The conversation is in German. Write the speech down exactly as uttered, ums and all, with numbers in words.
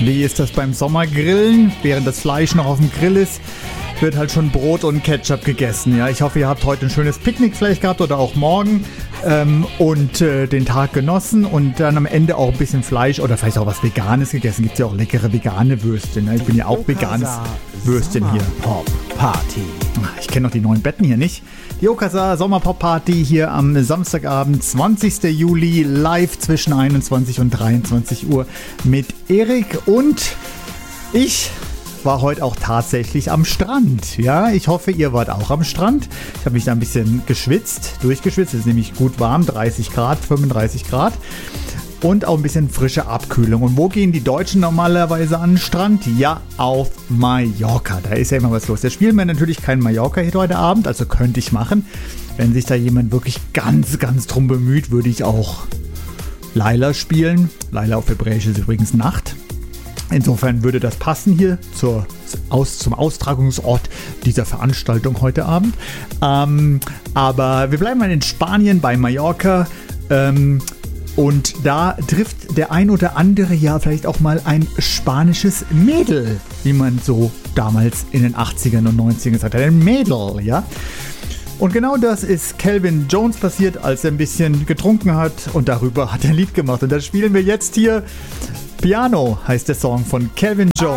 Wie ist das beim Sommergrillen? Während das Fleisch noch auf dem Grill ist, wird halt schon Brot und Ketchup gegessen. Ja, ich hoffe, ihr habt heute ein schönes Picknick vielleicht gehabt oder auch morgen ähm, und äh, den Tag genossen und dann am Ende auch ein bisschen Fleisch oder vielleicht auch was Veganes gegessen. Gibt es ja auch leckere vegane Würstchen. Ne? Ich bin ja auch veganes Würstchen hier. Pop Party. Ich kenne noch die neuen Betten hier nicht. Die Okasa Sommerpop Party hier am Samstagabend, zwanzigster Juli, live zwischen einundzwanzig und dreiundzwanzig Uhr mit Erik und ich war heute auch tatsächlich am Strand. Ja, ich hoffe, ihr wart auch am Strand. Ich habe mich da ein bisschen geschwitzt, durchgeschwitzt. Es ist nämlich gut warm, dreißig Grad, fünfunddreißig Grad. Und auch ein bisschen frische Abkühlung. Und wo gehen die Deutschen normalerweise an den Strand? Ja, auf Mallorca. Da ist ja immer was los. Da spielen wir natürlich keinen Mallorca-Hit heute Abend, also könnte ich machen. Wenn sich da jemand wirklich ganz, ganz drum bemüht, würde ich auch Laila spielen. Laila auf Hebräisch ist übrigens Nacht. Insofern würde das passen hier zur, aus, zum Austragungsort dieser Veranstaltung heute Abend. Ähm, aber wir bleiben mal in Spanien bei Mallorca. Ähm, und da trifft der ein oder andere ja vielleicht auch mal ein spanisches Mädel, wie man so damals in den achtzigern und neunzigern gesagt hat. Ein Mädel, ja. Und genau das ist Calvin Jones passiert, als er ein bisschen getrunken hat. Und darüber hat er ein Lied gemacht. Und das spielen wir jetzt hier. Piano heißt der Song von Calvin Jones.